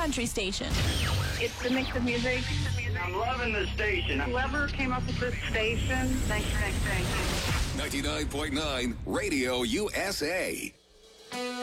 country station. It's the mix of music. I'm loving the station. Whoever came up with this station, thank you. 99.9 Radio USA.